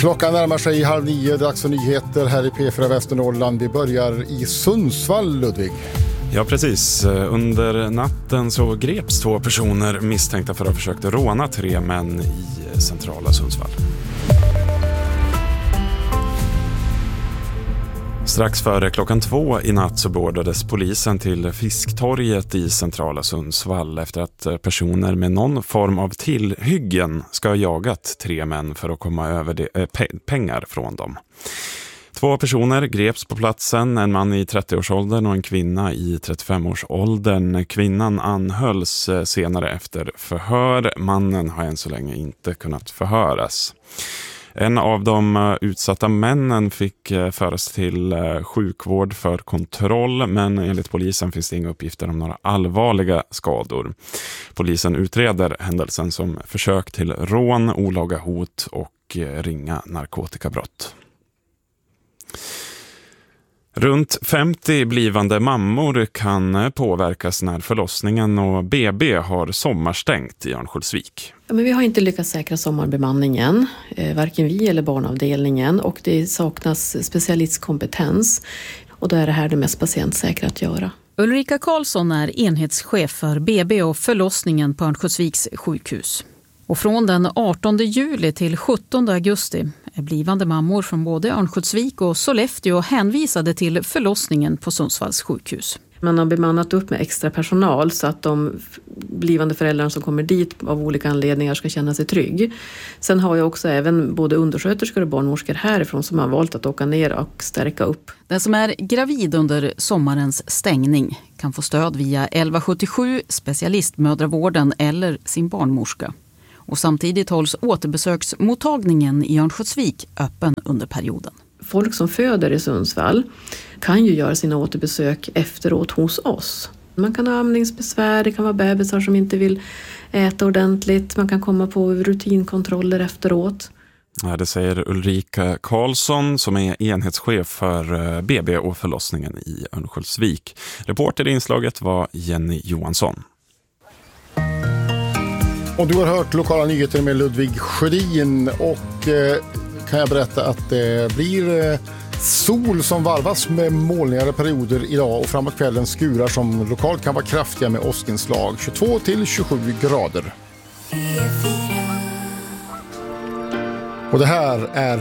Klockan närmar sig 8:30, dags för nyheter här i P4 Västernorrland. Vi börjar i Sundsvall, Ludvig. Ja, precis. Under natten så greps 2 personer misstänkta för att ha försökt råna 3 män i centrala Sundsvall. Strax före klockan 2 i natt så beordrades polisen till Fisktorget i centrala Sundsvall efter att personer med någon form av tillhyggen ska ha jagat 3 män för att komma över pengar från dem. 2 personer greps på platsen, en man i 30-årsåldern och en kvinna i 35-årsåldern. Kvinnan anhölls senare efter förhör. Mannen har än så länge inte kunnat förhöras. En av de utsatta männen fick föras till sjukvård för kontroll, men enligt polisen finns det inga uppgifter om några allvarliga skador. Polisen utreder händelsen som försök till rån, olaga hot och ringa narkotikabrott. Runt 50 blivande mammor kan påverkas när förlossningen och BB har sommarstängt i Örnsköldsvik. Ja, men vi har inte lyckats säkra sommarbemanningen, varken vi eller barnavdelningen, och det saknas specialistkompetens, och då är det här det mest patientsäkra att göra. Ulrika Karlsson är enhetschef för BB och förlossningen på Örnsköldsviks sjukhus. Och från den 18 juli till 17 augusti är blivande mammor från både Örnsköldsvik och Sollefteå hänvisade till förlossningen på Sundsvalls sjukhus. Man har bemannat upp med extra personal så att de blivande föräldrarna som kommer dit av olika anledningar ska känna sig trygg. Sen har jag också även både undersköterskor och barnmorskor härifrån som har valt att åka ner och stärka upp. Den som är gravid under sommarens stängning kan få stöd via 1177, specialistmödravården eller sin barnmorska. Och samtidigt hålls återbesöksmottagningen i Örnsköldsvik öppen under perioden. Folk som föder i Sundsvall kan ju göra sina återbesök efteråt hos oss. Man kan ha amningsbesvär, det kan vara bebisar som inte vill äta ordentligt. Man kan komma på rutinkontroller efteråt. Ja, det säger Ulrika Karlsson som är enhetschef för BB och förlossningen i Örnsköldsvik. Reporter i inslaget var Jenny Johansson. Och du har hört lokala nyheter med Ludvig Sjödin, och kan jag berätta att det blir sol som varvas med molnigare perioder idag, och framåt kvällen skurar som lokalt kan vara kraftiga med åskinslag, 22 till 27 grader. Och det här är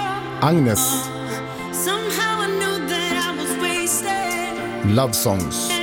Agnes Love Songs.